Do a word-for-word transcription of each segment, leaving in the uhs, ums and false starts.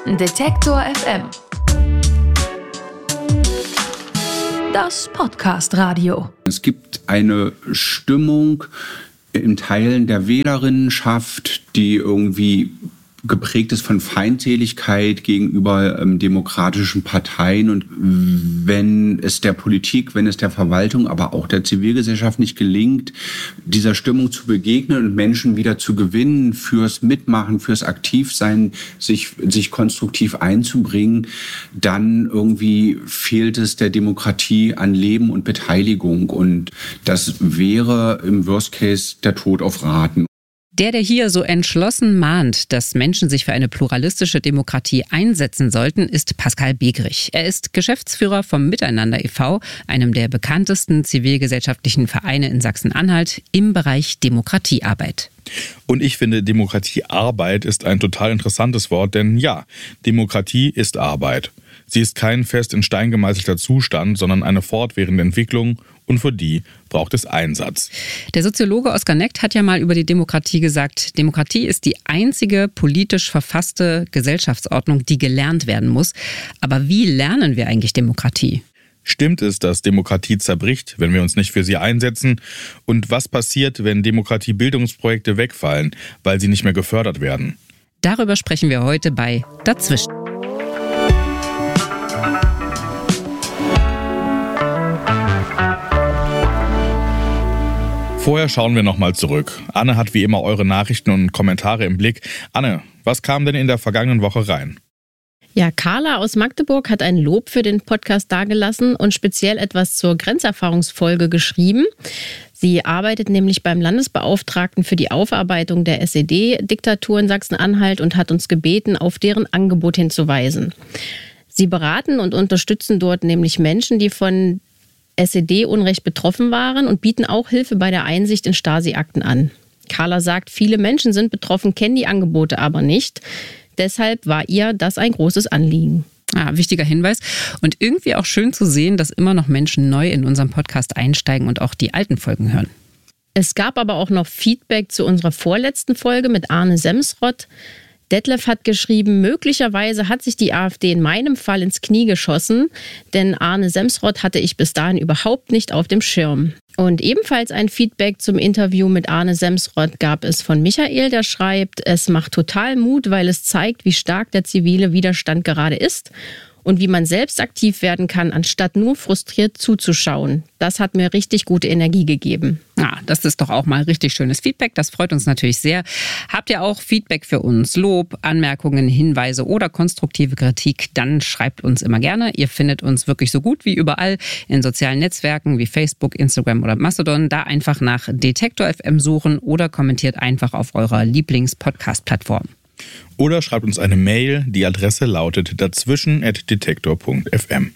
Detektor F M. Das Podcast-Radio. Es gibt eine Stimmung in Teilen der Wählerinnenschaft, die irgendwie geprägt ist von Feindseligkeit gegenüber ähm, demokratischen Parteien. Und wenn es der Politik, wenn es der Verwaltung, aber auch der Zivilgesellschaft nicht gelingt, dieser Stimmung zu begegnen und Menschen wieder zu gewinnen, fürs Mitmachen, fürs Aktivsein, sich, sich konstruktiv einzubringen, dann irgendwie fehlt es der Demokratie an Leben und Beteiligung. Und das wäre im Worst Case der Tod auf Raten. Der, der hier so entschlossen mahnt, dass Menschen sich für eine pluralistische Demokratie einsetzen sollten, ist Pascal Begrich. Er ist Geschäftsführer vom Miteinander e V, einem der bekanntesten zivilgesellschaftlichen Vereine in Sachsen-Anhalt im Bereich Demokratiearbeit. Und ich finde, Demokratiearbeit ist ein total interessantes Wort, denn ja, Demokratie ist Arbeit. Sie ist kein fest in Stein gemeißelter Zustand, sondern eine fortwährende Entwicklung. Und für die braucht es Einsatz. Der Soziologe Oskar Neckt hat ja mal über die Demokratie gesagt, Demokratie ist die einzige politisch verfasste Gesellschaftsordnung, die gelernt werden muss. Aber wie lernen wir eigentlich Demokratie? Stimmt es, dass Demokratie zerbricht, wenn wir uns nicht für sie einsetzen? Und was passiert, wenn Demokratiebildungsprojekte wegfallen, weil sie nicht mehr gefördert werden? Darüber sprechen wir heute bei Dazwischen. Vorher schauen wir nochmal zurück. Anne hat wie immer eure Nachrichten und Kommentare im Blick. Anne, was kam denn in der vergangenen Woche rein? Ja, Carla aus Magdeburg hat ein Lob für den Podcast dagelassen und speziell etwas zur Grenzerfahrungsfolge geschrieben. Sie arbeitet nämlich beim Landesbeauftragten für die Aufarbeitung der S E D-Diktatur in Sachsen-Anhalt und hat uns gebeten, auf deren Angebot hinzuweisen. Sie beraten und unterstützen dort nämlich Menschen, die von S E D-Unrecht betroffen waren und bieten auch Hilfe bei der Einsicht in Stasi-Akten an. Carla sagt, viele Menschen sind betroffen, kennen die Angebote aber nicht. Deshalb war ihr das ein großes Anliegen. Ah, wichtiger Hinweis. Und irgendwie auch schön zu sehen, dass immer noch Menschen neu in unseren Podcast einsteigen und auch die alten Folgen hören. Es gab aber auch noch Feedback zu unserer vorletzten Folge mit Arne Semsrott. Detlef hat geschrieben, möglicherweise hat sich die AfD in meinem Fall ins Knie geschossen, denn Arne Semsrott hatte ich bis dahin überhaupt nicht auf dem Schirm. Und ebenfalls ein Feedback zum Interview mit Arne Semsrott gab es von Michael, der schreibt, es macht total Mut, weil es zeigt, wie stark der zivile Widerstand gerade ist und wie man selbst aktiv werden kann, anstatt nur frustriert zuzuschauen. Das hat mir richtig gute Energie gegeben. Ja, das ist doch auch mal richtig schönes Feedback. Das freut uns natürlich sehr. Habt ihr auch Feedback für uns? Lob, Anmerkungen, Hinweise oder konstruktive Kritik? Dann schreibt uns immer gerne. Ihr findet uns wirklich so gut wie überall in sozialen Netzwerken wie Facebook, Instagram oder Mastodon. Da einfach nach Detektor F M suchen oder kommentiert einfach auf eurer Lieblings-Podcast-Plattform. Oder schreibt uns eine Mail. Die Adresse lautet dazwischen at detektor punkt f m.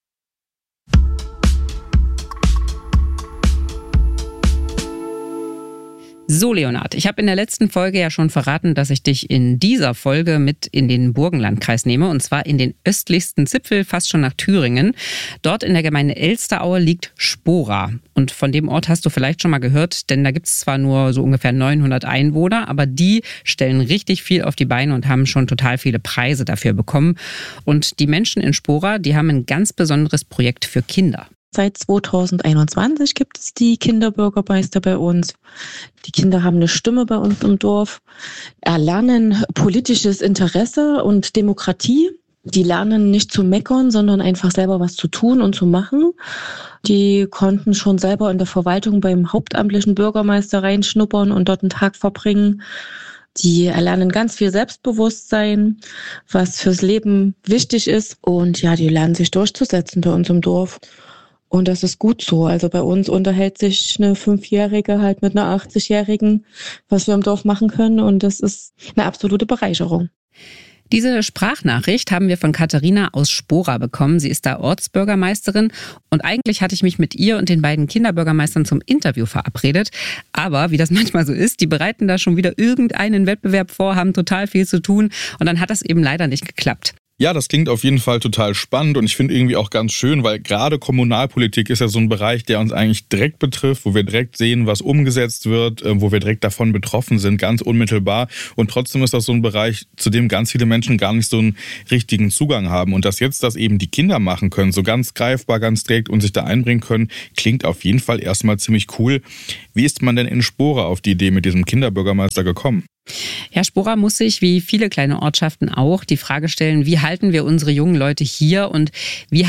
So, Leonhard, ich habe in der letzten Folge ja schon verraten, dass ich dich in dieser Folge mit in den Burgenlandkreis nehme, und zwar in den östlichsten Zipfel, fast schon nach Thüringen. Dort in der Gemeinde Elsteraue liegt Spora. Und von dem Ort hast du vielleicht schon mal gehört, denn da gibt es zwar nur so ungefähr neunhundert Einwohner, aber die stellen richtig viel auf die Beine und haben schon total viele Preise dafür bekommen. Und die Menschen in Spora, die haben ein ganz besonderes Projekt für Kinder. Seit zweitausendeinundzwanzig gibt es die Kinderbürgermeister bei uns. Die Kinder haben eine Stimme bei uns im Dorf, erlernen politisches Interesse und Demokratie. Die lernen nicht zu meckern, sondern einfach selber was zu tun und zu machen. Die konnten schon selber in der Verwaltung beim hauptamtlichen Bürgermeister reinschnuppern und dort einen Tag verbringen. Die erlernen ganz viel Selbstbewusstsein, was fürs Leben wichtig ist. Und ja, die lernen sich durchzusetzen bei uns im Dorf. Und das ist gut so. Also bei uns unterhält sich eine Fünfjährige halt mit einer achtzigjährigen, was wir im Dorf machen können. Und das ist eine absolute Bereicherung. Diese Sprachnachricht haben wir von Katharina aus Spora bekommen. Sie ist da Ortsbürgermeisterin und eigentlich hatte ich mich mit ihr und den beiden Kinderbürgermeistern zum Interview verabredet. Aber wie das manchmal so ist, die bereiten da schon wieder irgendeinen Wettbewerb vor, haben total viel zu tun und dann hat das eben leider nicht geklappt. Ja, das klingt auf jeden Fall total spannend und ich finde irgendwie auch ganz schön, weil gerade Kommunalpolitik ist ja so ein Bereich, der uns eigentlich direkt betrifft, wo wir direkt sehen, was umgesetzt wird, wo wir direkt davon betroffen sind, ganz unmittelbar. Und trotzdem ist das so ein Bereich, zu dem ganz viele Menschen gar nicht so einen richtigen Zugang haben. Und dass jetzt das eben die Kinder machen können, so ganz greifbar, ganz direkt und sich da einbringen können, klingt auf jeden Fall erstmal ziemlich cool. Wie ist man denn in Spora auf die Idee mit diesem Kinderbürgermeister gekommen? Ja, Spora muss sich, wie viele kleine Ortschaften auch, die Frage stellen, wie halten wir unsere jungen Leute hier und wie